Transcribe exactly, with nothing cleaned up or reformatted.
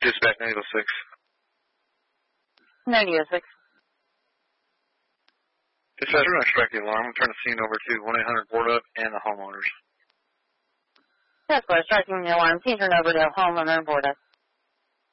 Dispatch nine oh six. nine oh six. Dispatch, we're going to strike the alarm. I'm turning the scene over to one eight hundred board up and the homeowners. That's what, striking the alarm. Please turn over to homeowner board up.